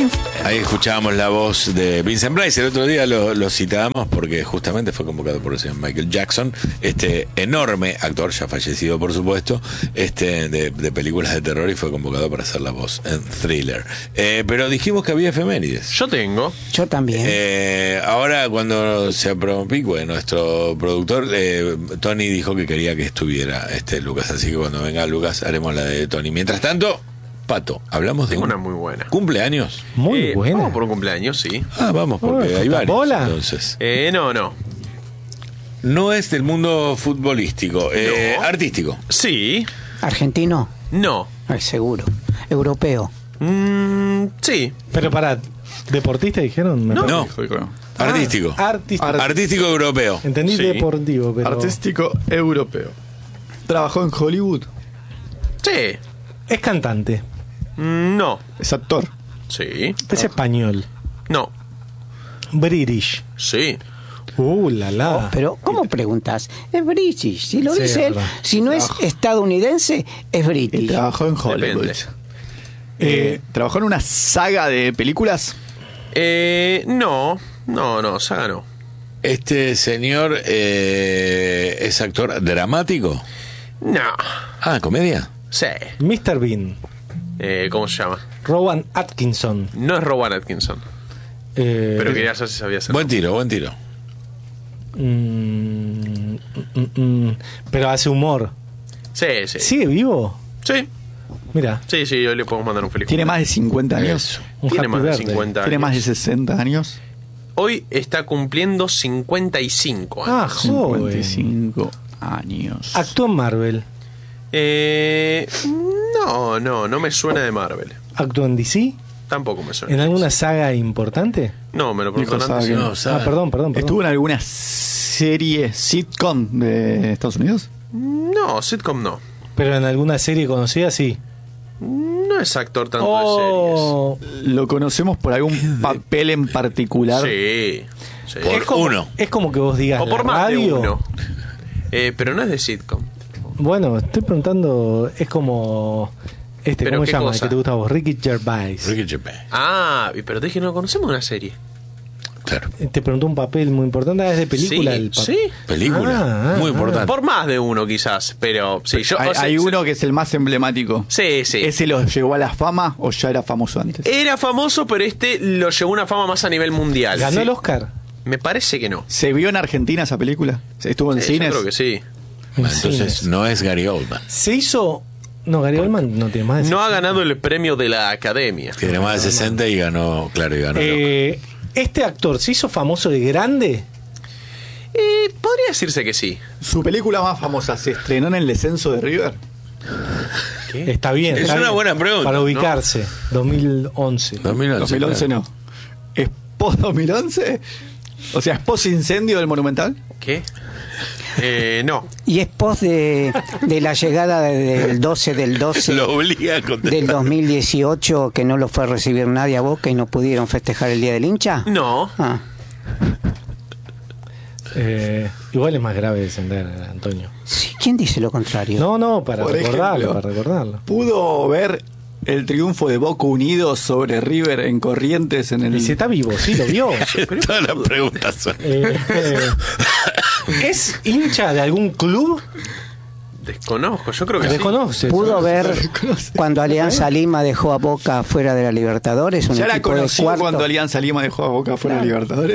Ahí escuchábamos la voz de Vincent Price. El otro día lo citábamos porque justamente fue convocado por el señor Michael Jackson, este enorme actor, ya fallecido por supuesto, de películas de terror, y fue convocado para hacer la voz en Thriller. Pero dijimos que había efemérides. Yo tengo. Yo también. Ahora cuando se apropicue nuestro productor, Tony dijo que quería que estuviera Lucas, así que cuando venga Lucas haremos la de Tony. Mientras tanto, Pato, hablamos de una muy buena. ¿Cumpleaños? Muy buena. Vamos por un cumpleaños, sí. Vamos, porque hay varios. ¿Bola? Entonces. No. No es del mundo futbolístico, No. artístico. Sí. ¿Argentino? No. Ay, seguro. ¿Europeo? Sí. Pero para deportista dijeron. Me No. parece. No, artístico. Artístico europeo. Entendí Sí. deportivo, pero. Artístico europeo. Trabajó en Hollywood. Sí. Es cantante. No. Es actor. Sí. Es español. No. British. Sí. La la. Pero, ¿cómo preguntas? Es British. Si lo Sí, dice él, verdad. si no es estadounidense, es Y British. trabajó en Hollywood. Depende. ¿Trabajó en una saga de películas? No, saga no. Este señor es actor dramático. No. ¿Comedia? Sí. Mr. Bean. ¿Cómo se llama? Rowan Atkinson. No es Rowan Atkinson. Pero quería saber si sabía hacer. Buen tiro. Pero hace humor. Sí. ¿Sigue vivo? Sí. Mira. Sí, yo le puedo mandar un feliz. ¿Tiene más de 50 años? Un Tiene Happy más de Birthday. 50 años. ¿Tiene más de 60 años? Hoy está cumpliendo 55 años. Ah, joven. 55 años. Actuó en Marvel. No me suena de Marvel. Actuó en DC. Tampoco me suena. ¿En alguna saga importante? No, me lo preguntaron Dijo antes. saga. No, ¿sabe? Perdón. ¿Estuvo en alguna serie sitcom de Estados Unidos? No, sitcom no. Pero en alguna serie conocida, sí. No es actor tanto ¿Lo conocemos por algún papel en particular? de series. Sí. Por es como, uno. Es como que vos digas O por la más radio. de uno. Pero no es de sitcom. Bueno, estoy preguntando, es como ¿Pero ¿cómo qué se llama? cosa? El que te gusta a vos, Ricky Gervais. Ricky Gervais. Pero te dije, no conocemos una serie. Claro. Te preguntó un papel muy importante, es de película. Sí. Película. Muy importante. Por más de uno quizás, pero sí. Hay uno que es el más emblemático. Sí. ¿Ese lo llevó a la fama o ya era famoso antes? Era famoso, pero lo llevó a una fama más a nivel mundial. ¿Ganó Sí. el Oscar? Me parece que no. ¿Se vio en Argentina esa película? ¿Estuvo en Yo cines? creo que sí. En Entonces cines. no es Gary Oldman. Se hizo... No, Gary Oldman no tiene más de No ha ganado el premio de la Academia. Tiene más de 60 y ganó, claro, y ganó. ¿Este actor se hizo famoso de grande? Podría decirse que sí. ¿Su película más famosa se estrenó en El descenso de River? Está bien. Es está una bien. buena pregunta, Para ubicarse, 2011. 2011. 2011 no. ¿Es post 2011? O sea, ¿es post incendio del Monumental? ¿Qué? No. Y es post de la llegada del 12 del 12 Lo obliga a contestar. del 2018, que no lo fue a recibir nadie a Boca y no pudieron festejar el Día del Hincha. No. Ah, Igual es más grave descender, Antonio. sí, ¿quién dice lo contrario? No, para Por recordarlo, ejemplo, para recordarlo. ¿Pudo ver el triunfo de Boca Unidos sobre River en Corrientes en el... Y si está vivo, sí, lo vio. Todas las preguntas son. ¿Es hincha de algún club? Desconozco, yo creo que sí. Desconoce. ¿Pudo ver cuando Alianza Lima dejó a Boca fuera de la Libertadores? Un ¿Ya era equipo de conocido cuarto. cuando Alianza Lima dejó a Boca fuera de Libertadores?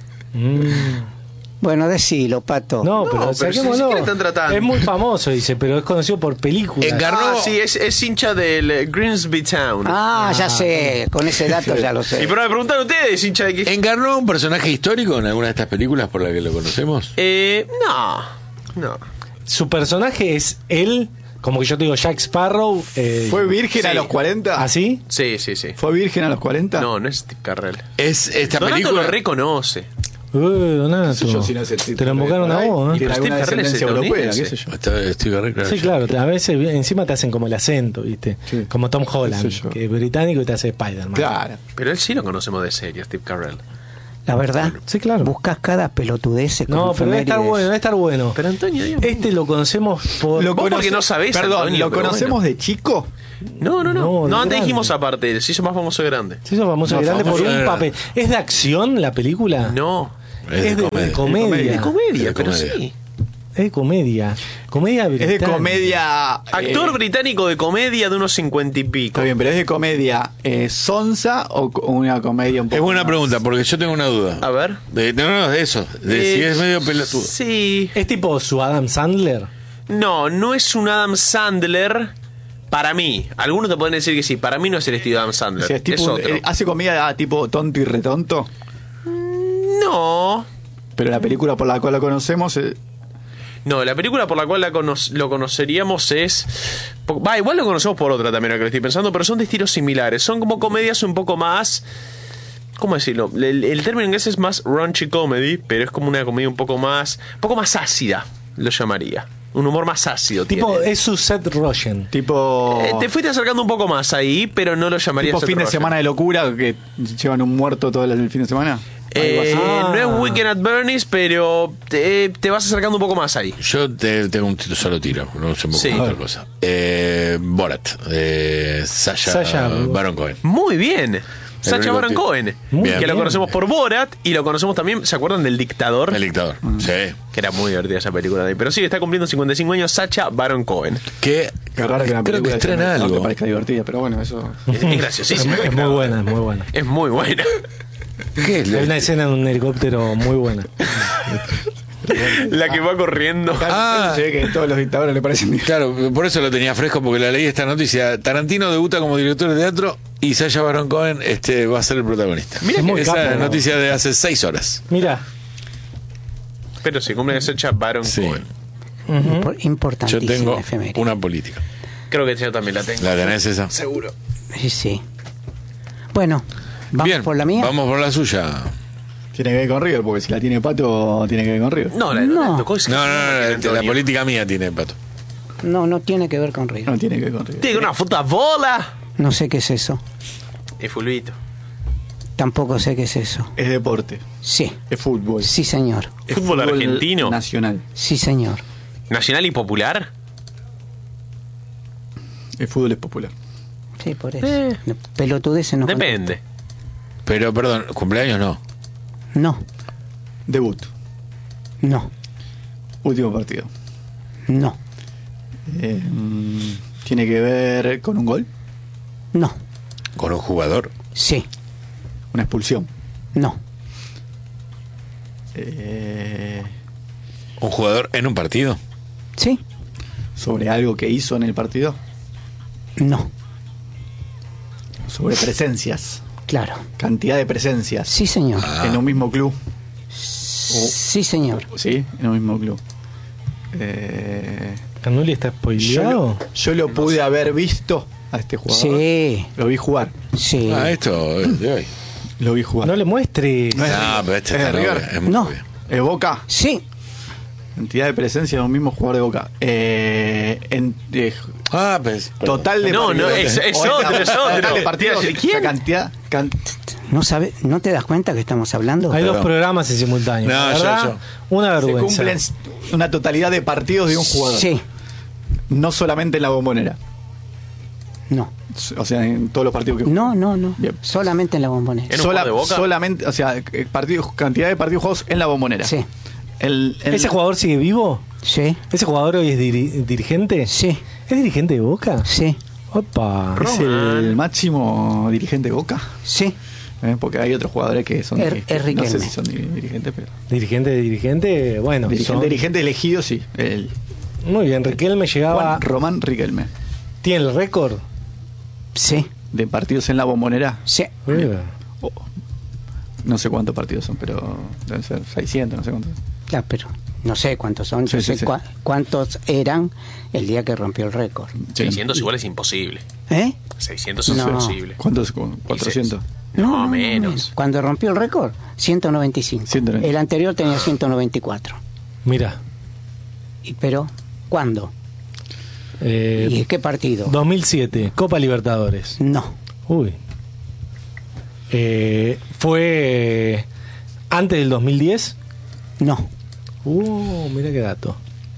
Bueno, decilo, Pato. No, No, pero pero si ni saquémoslo. siquiera están tratando. Es muy famoso, dice, pero es conocido por películas. Sí, es hincha del Grimsby Town. Ya sé, con ese dato ya lo Y sé. pero me preguntaron ustedes, hincha de qué. ¿Encarnó un personaje histórico en alguna de estas películas por la que lo conocemos? No. Su personaje es él, como que yo te digo, Jack Sparrow. ¿Fue virgen a sí. los 40? ¿Así? Sí. ¿Fue virgen a los 40? No es Steve Carrell. Es esta Donato película. lo reconoce. Donato. Yo si no sé si Te lo invocaron a vos, Y ¿eh? tiene Steve alguna Carell es descendencia europea, estadounidense. qué sé yo. Estoy correcto. Sí, claro, a veces encima te hacen como el acento, ¿viste? Sí. Como Tom Qué Holland, sé yo. que es británico y te hace Spider-Man. Claro. Pero él sí lo conocemos de serie, Steve Carell. La verdad. Sí, claro. Buscas cada pelotudez. No, pero debe estar bueno, debe estar bueno. Pero Antonio, Dios. Este lo conocemos por... Vos porque no sabés, Perdón, Antonio, ¿lo pero conocemos bueno. de chico? No, No, de antes grande. dijimos aparte, se hizo más famoso de grande. Se hizo famoso No, grande por famoso un era- papel. ¿Es de acción la película? No. Es de comedia. comedia. De comedia, Es de pero comedia. sí. Es de comedia. Comedia Es de británica. comedia. Actor británico de comedia de unos 50 y pico. Está bien, pero ¿es de comedia sonsa o una comedia un poco Es buena más? pregunta, porque yo tengo una duda. A ver. No, de eso. De si es medio pelotudo. Sí. ¿Es tipo su Adam Sandler? No es un Adam Sandler. Para mí. Algunos te pueden decir que sí. Para mí no es el estilo de Adam O Sandler. sea, es tipo, otro. hace comedia tipo tonto y retonto, No. pero la película por la cual la conocemos No, la película por la cual lo conoceríamos es... igual lo conocemos por otra también, ahora que lo estoy pensando, pero son de estilos similares. Son como comedias un poco más... ¿Cómo decirlo? El término inglés es más raunchy comedy, pero es como una comedia un poco más ácida, lo llamaría. Un humor más ácido. Tipo, tiene. es su Seth Rogen. tipo Te fuiste acercando un poco más ahí, pero no lo llamaría tipo Seth fin de Rogen. semana de locura que llevan un muerto todo el fin de semana. Algo así. No es Weekend at Bernie's, pero te vas acercando un poco más ahí. Yo tengo un solo tiro, no se me ocurre Sí. otra cosa. Borat, Sacha Baron Cohen. Muy bien. Sacha único Baron tipo. Cohen, Muy que bien. lo conocemos por Borat y lo conocemos también, ¿se acuerdan del Dictador? El dictador. Sí. Que era muy divertida esa película de ahí. Pero sí, está cumpliendo 55 años Sacha Baron Cohen. Que Qué raro que una creo que película estrena no te algo. parezca divertida, pero bueno, eso. Es graciosísimo. Es muy buena, es muy buena. Es muy buena. ¿Qué es? Hay una escena en un helicóptero muy buena. La que va corriendo. Se ve que a todos los dictadores le parecen divertidas. Claro, por eso lo tenía fresco, porque la leí esta noticia. Tarantino debuta como director de teatro y Sacha Baron Cohen va a ser el protagonista. Mira que esa capo, ¿no? noticia de hace 6 horas. Mira, Pero sí, cumple Sacha Baron Sí. Cohen. Yo Importantísima tengo efeméride. una política. Creo que yo también la tengo. ¿La tenés esa? Seguro. Sí, sí. Bueno, vamos Bien, por la mía. vamos por la suya. Tiene que ver con River, porque si la tiene Pato, tiene que ver con River. No, No. tocó ese- No, la Antonio. política mía tiene pato. No tiene que ver con River. No tiene que ver con River. Tiene una puta bola. No sé qué es eso. Y fulbito. Tampoco sé qué es eso. Es deporte, Sí, es fútbol. sí señor. Es ¿Fútbol argentino? Nacional. Sí señor. ¿Nacional y popular? El fútbol es popular. Sí, por eso. Pelotudeces no. Depende. Pero, perdón, cumpleaños no. No, Debut. no, Último partido. no, Tiene que ver con un gol, no. Con un jugador. Sí, una expulsión. no, Un jugador en un partido. sí, Sobre algo que hizo en el partido. no. Sobre presencias. Claro. Cantidad de presencias. Sí señor. En un mismo club. Sí señor. Sí, en un mismo club. Canuli está spoileado. Yo lo pude haber visto a este jugador. Sí, Lo vi jugar. sí. Esto es de hoy. Lo vi jugar. No le muestres. No es- No, pero este ¿Es de está River? novio, es muy No. obvio. Es Boca. Sí, Cantidad de presencia de un mismo jugador de Boca. Pues. Total de No, partidos. es O otro, es otro. Total de partidos. ¿De quién? O sea, cantidad. ¿no te das cuenta que estamos hablando? Hay dos Perdón. programas en simultáneo. No, La verdad, yo. una Se vergüenza. cumplen una totalidad de partidos de un jugador. Sí, No solamente en la Bombonera. no. O sea, en todos los partidos que No, no, no. Bien. Solamente en la bombonera. ¿En un jugador de Boca? Solamente, o sea, cantidad de partidos jugados en la Bombonera. Sí, ¿Ese jugador sigue vivo? sí, ¿Ese jugador hoy es dirigente? sí, ¿Es dirigente de Boca? sí, Opa. ¿Es el máximo dirigente de Boca? sí. Porque hay otros jugadores que son Es no sé Riquelme. si son dirigentes, pero Dirigente, bueno. son- dirigente elegido sí. Muy bien, Riquelme llegaba. Román Riquelme. ¿Tiene el récord? Sí, De partidos en la Bombonera. sí. Oh, no sé cuántos partidos son, pero deben ser 600, no sé cuántos. Claro, pero no sé cuántos son. Yo Sí, sí, sé sí. cuántos eran el día que rompió el récord. 600 igual es imposible. ¿Eh? 600 es No. imposible. ¿Cuántos? 400. No, menos. Cuando rompió el récord, 195. 195. El anterior tenía 194. Mira. Pero, ¿cuándo? ¿Y qué partido? 2007, Copa Libertadores. No, Uy. Fue ¿Antes del 2010? No. Mira qué dato.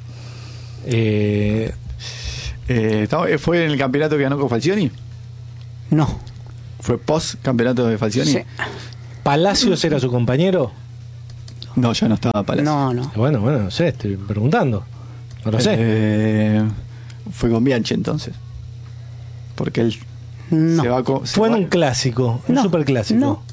¿Fue en el campeonato que ganó con Falcioni? No. ¿Fue post campeonato de Falcioni? Sí. ¿Palacios era su compañero? No, ya no estaba Palacio. No. Bueno, no sé, estoy preguntando. No lo sé. Fue con Bianchi entonces. Porque él No. se va con. Fue en un clásico, un No, superclásico. no.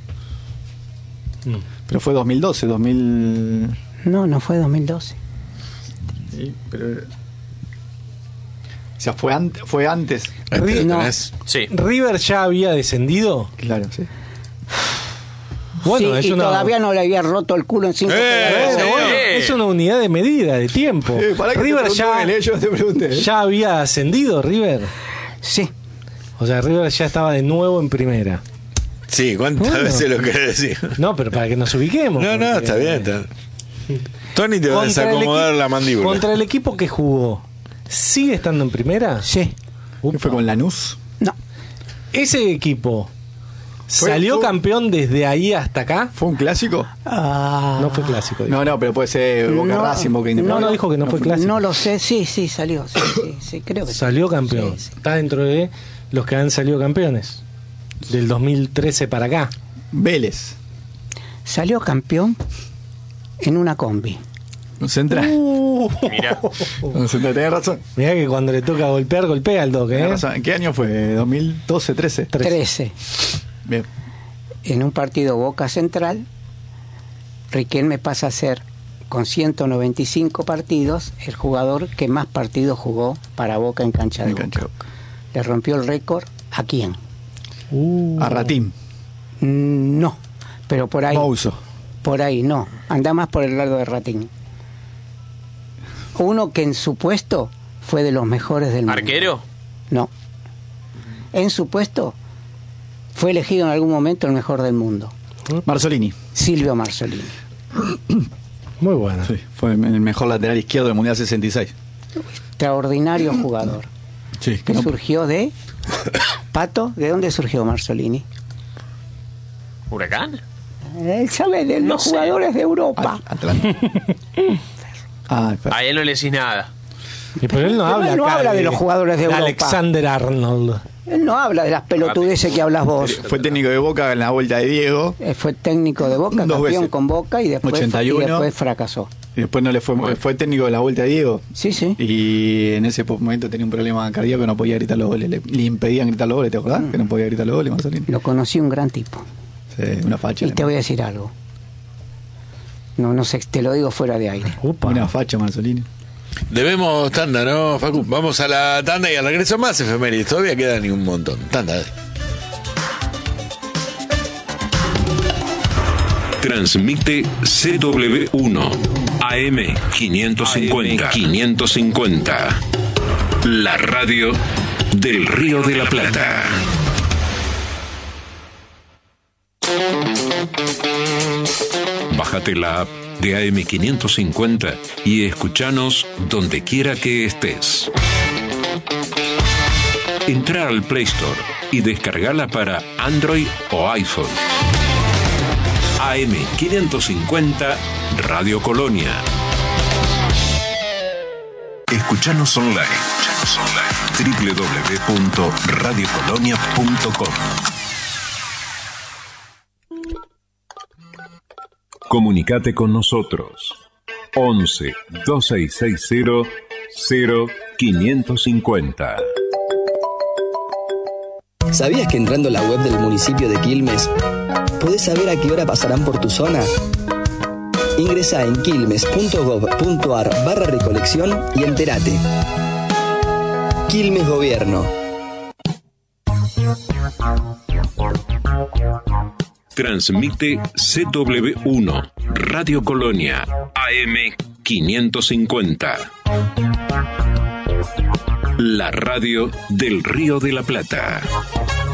Pero fue 2012, 2000. No fue 2012. Sí, pero. O sea, fue antes. No. Sí. ¿River ya había descendido? Claro, sí. Bueno, sí, es y una... todavía no le había roto el culo en 5 Bueno, es una unidad de medida, de tiempo. Pará que River te pregunté, yo no te pregunté. ya había ascendido, River. Sí. O sea, River ya estaba de nuevo en primera. Sí, ¿cuántas Bueno. veces lo querés decir? No, pero para que nos ubiquemos. No, porque- está bien. Tony te va a Contra el desacomodar equi- la mandíbula. Contra el equipo que jugó, ¿sigue estando en primera? Sí. ¿Qué fue con Lanús? No. Ese equipo salió fue- campeón desde ahí hasta acá. ¿Fue un clásico? No fue clásico. dijo. No, pero puede ser Boca Racing, Boca Independiente. No dijo que no fue clásico. No lo sé. Sí, salió. Sí, creo que sí. Salió campeón. Sí. Está dentro de los que han salido campeones. Del 2013 para acá. Vélez. Salió campeón en una combi. No central. Mira. No central, tenés razón. Mirá que cuando le toca golpear, golpea al toque. Tenés ¿eh? razón. ¿En qué año fue? ¿2012, 13? 13. Bien. En un partido Boca Central, Riquelme pasa a ser, con 195 partidos, el jugador que más partidos jugó para Boca en cancha de En cancha de Boca. Le rompió el récord. ¿A quién? A Ratín. No, pero por ahí. Mouso. Por ahí, no. Anda más por el lado de Ratín. Uno que en su puesto fue de los mejores del mundo. ¿Arquero? No. En su puesto fue elegido en algún momento el mejor del mundo. Marzolini. Silvio Marzolini. Muy bueno. Sí, fue el mejor lateral izquierdo del Mundial 66. Extraordinario jugador. Sí, Que surgió de... Pato, ¿de dónde surgió Marzolini? ¿Huracán? Él sabe de No los sé. jugadores de Europa. Atlanta. A él no le decís nada. Pero él no Pero habla él no acá habla de los jugadores de Europa. Alexander Arnold. Él no habla de las pelotudeces que hablas vos. Fue técnico de Boca en la vuelta de Diego. Fue técnico de Boca, Dos campeón veces. con Boca y después, 81. y después fracasó. Y después no le fue técnico de la vuelta de Diego. Sí. Y en ese momento tenía un problema cardíaco, no podía gritar los goles. Le impedían gritar los goles, ¿te acordás? Que no podía gritar los goles, Marzolini. Lo conocí, un gran tipo. Sí, una facha. Y te voy a decir algo. No sé, te lo digo fuera de aire. Upa. Una facha, Marzolini. Debemos tanda, ¿no, Facu? Vamos a la tanda y al regreso más efemérides. Todavía quedan ni un montón. Tanda. Transmite CW1 AM 550. La radio del Río de la Plata. Bájate la app de AM550 y escuchanos donde quiera que estés. Entra al Play Store y descargala para Android o iPhone. AM550 Radio Colonia. Escuchanos online. www.radiocolonia.com. Comunicate con nosotros. 11 2660 0550. ¿Sabías que entrando a la web del municipio de Quilmes podés saber a qué hora pasarán por tu zona? Ingresá en quilmes.gov.ar/recolección y entérate. Quilmes Gobierno. Transmite CW1 Radio Colonia AM550. La radio del Río de la Plata.